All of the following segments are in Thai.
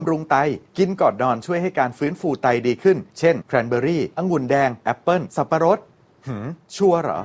บำรุงไตกินก่อนนอนช่วยให้การฟื้นฟูไตดีขึ้นเช่นแครนเบอร์รี่องุ่นแดงแอปเปิ้ลสับปะรดชัวร์เหรอ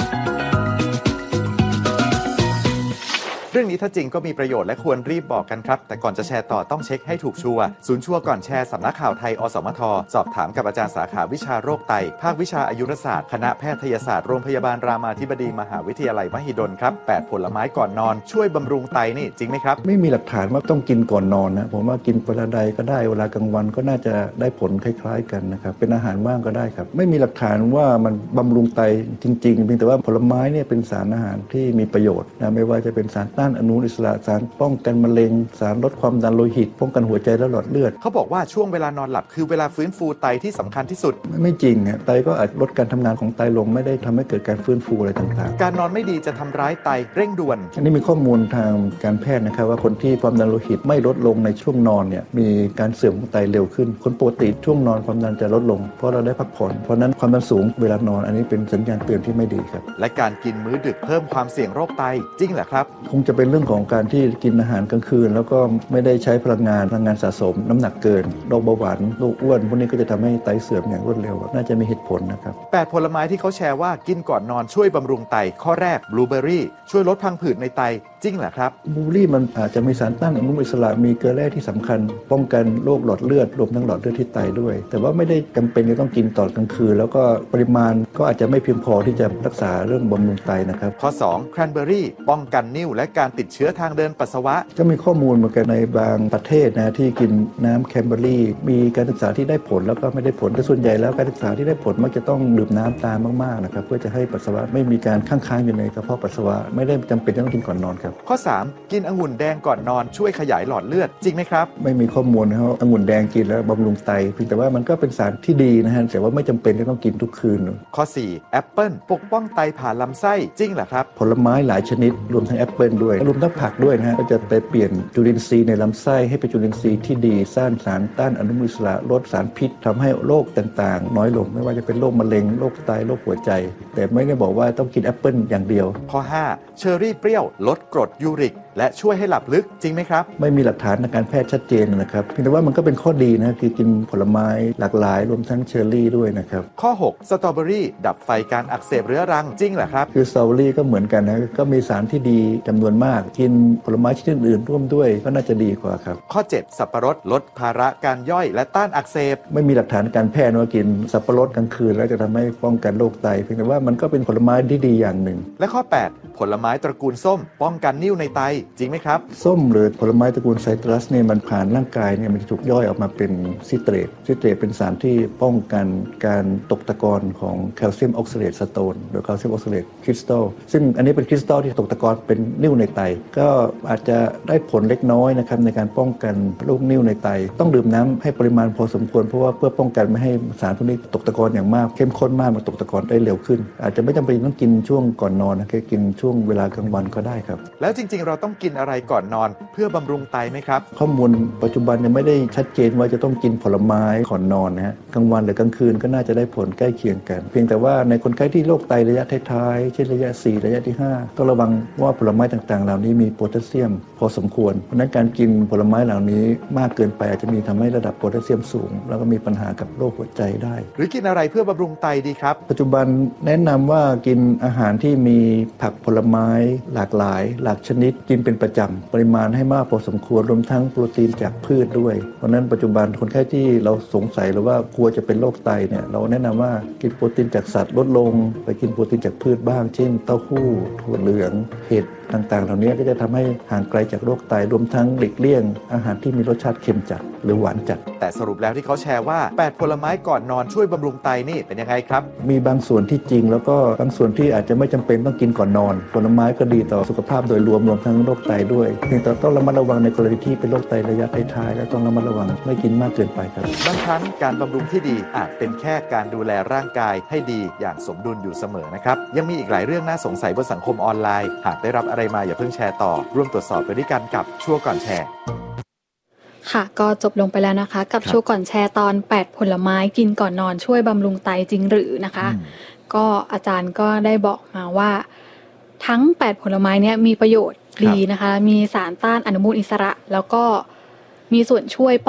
เรื่องนี้ถ้าจริงก็มีประโยชน์และควรรีบบอกกันครับแต่ก่อนจะแชร์ต่อต้องเช็คให้ถูกชัวร์ศูนย์ชัวร์ก่อนแชร์สำนักข่าวไทยอสมทสอบถามกับอาจารย์สาขาวิชาโรคไตภาควิชาอายุรศาสตร์คณะแพทยศาสตร์โรงพยาบาลรามาธิบดีมหาวิทยาลัยมหิดลครับ8ผลไม้ก่อนนอนช่วยบำรุงไตนี่จริงไหมครับไม่มีหลักฐานว่าต้องกินก่อนนอนนะผมว่ากินเวลาใดก็ได้เวลากลางวันก็น่าจะได้ผลคล้ายๆกันนะครับเป็นอาหารว่างก็ได้ครับไม่มีหลักฐานว่ามันบำรุงไตจริงๆเพียงแต่ว่าผลไม้เนี่ยเป็นสารอาหารที่มีประโยชน์นะไม่ว่าจะเป็นสารต้านอนุมูลอิสระสารป้องกันมะเร็งสารลดความดันโลหิตป้องกันหัวใจและหลอดเลือดเขาบอกว่าช่วงเวลานอนหลับคือเวลาฟื้นฟูไตที่สำคัญที่สุดไม่จริงไตก็อาจลดการทำงานของไตลงไม่ได้ทำให้เกิดการฟื้นฟูอะไรต่างๆการนอนไม่ดีจะทำร้ายไตเร่งด่วนอันนี้มีข้อมูลทางการแพทย์นะครับว่าคนที่ความดันโลหิตไม่ลดลงในช่วงนอนเนี่ยมีการเสื่อมของไตเร็วขึ้นคนปกติช่วงนอนความดันจะลดลงเพราะเราได้พักผ่อนเพราะนั้นความดันสูงเวลานอนอันนี้เป็นสัญญาณเตือนที่ไม่ดีครับและการกินมื้อดึกเพิ่มความเสี่ยงโรคไตจริงเหรอครับคงจะเป็นเรื่องของการที่กินอาหารกลางคืนแล้วก็ไม่ได้ใช้พลังงานสะสมน้ำหนักเกินโรคเบาหวานโรคอ้วนพวกนี้ก็จะทำให้ไตเสื่อมอย่างรวดเร็วน่าจะมีเหตุผลนะครับ 8ผลไม้ที่เขาแชร์ว่ากินก่อนนอนช่วยบำรุงไตข้อแรกบลูเบอร์รี่ช่วยลดพังผืดในไตจริงเหรอครับบลูเบอร์รี่มันอาจจะมีสารต้านอนุมูลอิสระมีเกลือแร่ที่สำคัญป้องกันโรคหลอดเลือดรวมทั้งหลอดเลือดที่ไตด้วยแต่ว่าไม่ได้จำเป็นจะต้องกินตอนกลางคืนแล้วก็ปริมาณก็อาจจะไม่เพียงพอที่จะรักษาเรื่องบำรุงไตนะครับข้อ2แครนเบอร์รี่ป้องกันนิ่วและการติดเชื้อทางเดินปัสสาวะก็มีข้อมูลเหมือนกันในบางประเทศนะที่กินน้ำแครนเบอร์รี่มีการศึกษาที่ได้ผลแล้วก็ไม่ได้ผลแต่ส่วนใหญ่แล้วการศึกษาที่ได้ผลมักจะต้องดื่มน้ำตามมากๆนะครับเพื่อจะให้ปัสสาวะไม่มีการค้างอยู่ในกระเพาะปัสสาวะไม่ได้จำเป็นต้องกินก่อนนอนครับข้อ3กินองุ่นแดงก่อนนอนช่วยขยายหลอดเลือดจริงไหมครับไม่มีข้อมูลนะครับองุ่นแดงกินแล้วบำรุงไตเพียงแต่ว่ามันก็เป็นสารที่ดีนะฮะแต่ว่าไม่จำเป็นจะต้องกินทุกคืนข้อ4แอปเปิ้ลปกป้องไตผ่านลำไส้จริงเหรอครับผลไม้หลายชนิดรวมทั้งแอปเปิ้ลด้วยรวมทั้งผักด้วยนะฮะก็จะไปเปลี่ยนจุลินทรีย์ในลำไส้ให้เป็นจุลินทรีย์ที่ดีสร้างสารต้านอนุมูลอิสระลดสารพิษทำให้โรคต่างๆน้อยลงไม่ว่าจะเป็นโรคมะเร็งโรคไตโรคหัวใจแต่ไม่ได้บอกว่าต้องกินแอปเปิ้ลอย่างเดียวข้อ5เชอร์รี่เปรี้ยวลดกรดยูริกและช่วยให้หลับลึกจริงไหมครับไม่มีหลักฐานทางการแพทย์ชัดเจนนะครับเพียงแต่ว่ามันก็เป็นข้อดีนะคือกินผลไม้หลากหลายรวมทั้งเชอร์รี่ด้วยนะครับข้อ6สตรอเบอรี่ดับไฟการอักเสบเรื้อรังจริงเหรอครับคือสตรอเบอรี่ก็เหมือนกันนะก็มีสารที่ดีจำนวนมากกินผลไม้ชนิดอื่นร่วมด้วยก็น่าจะดีกว่าครับข้อ7สับปะรดลดภาระการย่อยและต้านอักเสบไม่มีหลักฐานการแพทย์ว่ากินสับปะรดกลางคืนแล้วจะทำให้ป้องกันโรคไตเพียงแต่ว่ามันก็เป็นผลไม้ที่ดีอย่างหนึ่งและข้อ8ผลไม้ตระกูลส้มป้องกันนิ่วในไตจริงไหมครับส้มหรือผลไม้ตระกูลไซตรัสเนี่ยมันผ่านร่างกายเนี่ยมันจะถูกย่อยออกมาเป็นซิเตรตเป็นสารที่ป้องกันการตกตะกอนของแคลเซียมออกซาเลตสโตนหรือแคลเซียมออกซาเลตคริสตัลซึ่งอันนี้เป็นคริสตัลที่ตกตะกอนเป็นนิ่วในไตก็อาจจะได้ผลเล็กน้อยนะครับในการป้องกันโรคนิ่วในไตต้องดื่มน้ำให้ปริมาณพอสมควรเพราะว่าเพื่อป้องกันไม่ให้สารพวกนี้ตกตะกอนอย่างมากเข้มข้นมากมันตกตะกอนได้เร็วขึ้นอาจจะไม่จำเป็นต้องกินช่วงก่อนนอนนะแค่กินช่วงเวลากลางวันก็ได้ครับแล้วจริงๆเราต้องกินอะไรก่อนนอนเพื่อบำรุงไตไหมครับข้อมูลปัจจุบันยังไม่ได้ชัดเจนว่าจะต้องกินผลไม้ก่อนนอนนะฮะกลางวันหรือกลางคืนก็น่าจะได้ผลใกล้เคียงกันเพียงแต่ว่าในคนไข้ที่โรคไตระยะท้ายๆเช่นระยะ4ระยะที่5ต้องระวังว่าผลไม้ต่างๆเหล่านี้มีโพแทสเซียมพอสมควรเพราะนั้นการกินผลไม้เหล่านี้มากเกินไปอาจจะมีทำให้ระดับโพแทสเซียมสูงแล้วก็มีปัญหากับโรคหัวใจได้หรือกินอะไรเพื่อบำรุงไตดีครับปัจจุบันแนะนำว่ากินอาหารที่มีผักผลไม้หลากหลายหลากชนิดกินเป็นประจำปริมาณให้มากพอสมควรรวมทั้งโปรตีนจากพืชด้วยเพราะนั้นปัจจุบันคนไข้ที่เราสงสัยหรือว่ากลัวจะเป็นโรคไตเนี่ยเราแนะนำว่ากินโปรตีนจากสัตว์ลดลงไปกินโปรตีนจากพืชบ้างเช่นเต้าหู้ถั่วเหลืองเห็ดต่างๆเหล่านี้ก็จะทำให้ห่างไกลจากโรคไตรวมทั้งหลีกเลี่ยงอาหารที่มีรสชาติเค็มจัดหรือหวานจัดแต่สรุปแล้วที่เขาแชร์ว่า8ผลไม้ก่อนนอนช่วยบำรุงไตนี่เป็นยังไงครับมีบางส่วนที่จริงแล้วก็บางส่วนที่อาจจะไม่จำเป็นต้องกินก่อนนอนผลไม้ก็ดีต่อสุขภาพโดยรวมทั้งโรคไตด้วยเพียงแต่ต้องระมัดระวังในกรณีที่เป็นโรคไตระยะท้ายๆและต้องระมัดระวังไม่กินมากเกินไปครับบางครั้งการบำรุงที่ดีอาจเป็นแค่การดูแลร่างกายให้ดีอย่างสมดุลอยู่เสมอนะครับยังมีอีกหลายเรื่องน่าสงสัยบนสังคมออนไลน์หากได้รับอะไรมาอย่าเพิ่งแชร์ต่อร่วมตรวจสอบไปด้วยกันกับชั่วก่อนแชร์ค่ะก็จบลงไปแล้วนะคะกับชั่วก่อนแชร์ตอน8ผลไม้กินก่อนนอนช่วยบำรุงไตจริงหรือนะคะก็อาจารย์ก็ได้บอกมาว่าทั้ง8ผลไม้เนี่ยมีประโยชน์ดีนะคะมีสารต้านอนุมูลอิสระแล้วก็มีส่วนช่วย